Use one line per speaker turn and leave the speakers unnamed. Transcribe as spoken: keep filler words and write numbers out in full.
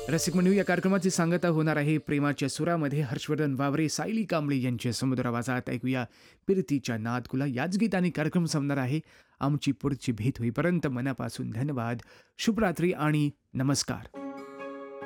रसिक मंडळी, या कार्यक्रमाची सांगता होणार आहे प्रेमाच्या सुरामध्ये हर्षवर्धन वावरे, सायली कांबळे यांच्या सुमधुर आवाजात. ऐकूया प्रीतीच्या नादकुला. याच गीताने कार्यक्रम संपणार आहे. आमची पुढची भेट होईपर्यंत मनापासून धन्यवाद. शुभरात्री आणि नमस्कार.